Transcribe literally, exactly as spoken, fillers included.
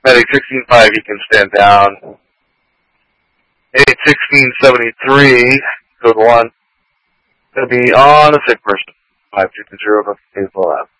Medic sixteen five, you can stand down. eight sixteen seventy-three, code one. Gonna be on a sick person. five two zero,